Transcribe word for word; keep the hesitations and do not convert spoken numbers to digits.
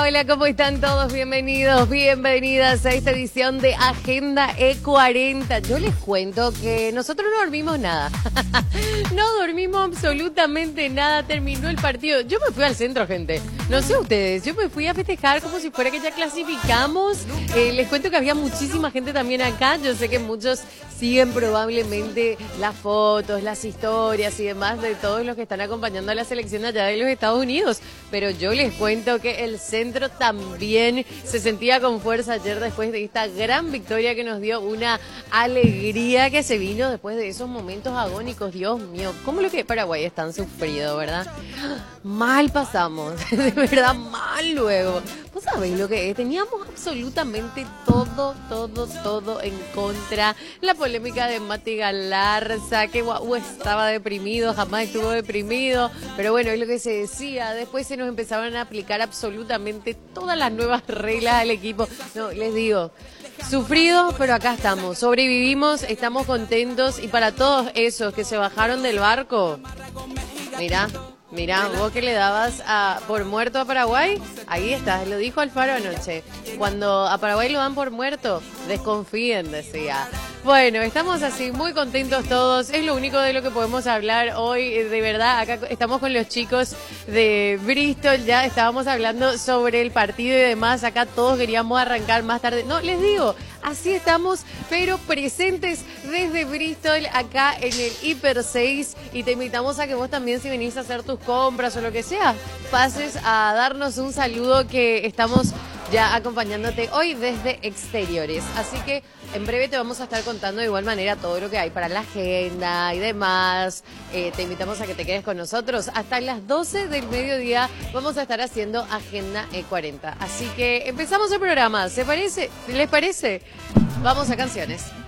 Hola, hola, ¿cómo están todos? Bienvenidos, bienvenidas a esta edición de Agenda E cuarenta. Yo les cuento que nosotros no dormimos nada. No dormimos absolutamente nada. Terminó el partido. Yo me fui al centro, gente. No sé ustedes, yo me fui a festejar como si fuera que ya clasificamos. Eh, les cuento que había muchísima gente también acá. Yo sé que muchos siguen probablemente las fotos, las historias y demás de todos los que están acompañando a la selección allá de los Estados Unidos. Pero yo les cuento que el centro también se sentía con fuerza ayer después de esta gran victoria que nos dio una alegría que se vino después de esos momentos agónicos. Dios mío, ¿cómo lo que Paraguay es tan sufrido, verdad? Mal pasamos, de verdad mal luego. ¿Vos sabés lo que es? Teníamos absolutamente todo, todo, todo en contra. La polémica de Mati Galarza, que Guau estaba deprimido, jamás estuvo deprimido. Pero bueno, es lo que se decía. Después se nos empezaban a aplicar absolutamente todas las nuevas reglas al equipo. No, les digo, sufridos, pero acá estamos. Sobrevivimos, estamos contentos. Y para todos esos que se bajaron del barco, mirá. Mirá, vos que le dabas a, por muerto a Paraguay, ahí estás, lo dijo Alfaro anoche. Cuando a Paraguay lo dan por muerto, desconfíen, decía. Bueno, estamos así muy contentos todos, es lo único de lo que podemos hablar hoy, de verdad. Acá estamos con los chicos de Bristol, ya estábamos hablando sobre el partido y demás. Acá todos queríamos arrancar más tarde. No, les digo, así estamos, pero presentes desde Bristol, acá en el Hiper seis. Y te invitamos a que vos también, si venís a hacer tus compras o lo que sea, pases a darnos un saludo, que estamos ya acompañándote hoy desde exteriores. Así que en breve te vamos a estar contando de igual manera todo lo que hay para la agenda y demás. Eh, te invitamos a que te quedes con nosotros. Hasta las doce del mediodía vamos a estar haciendo Agenda E cuarenta. Así que empezamos el programa. ¿Se parece? ¿Les parece? Vamos a canciones.